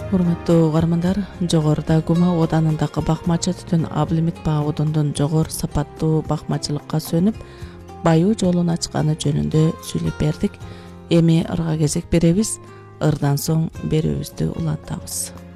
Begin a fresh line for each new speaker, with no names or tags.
Урматтуу угармандар, жогоруда Гума оданындагы бакмачы түтүн Абылимит Баабудундун жогору сапаттуу бакмачылыкка сөнүп, баюу жолун ачканы жөнүндө сүйлөп бердик. Эми ырга кезек беребиз. Ырдан соң берүүбүздү улантабыз.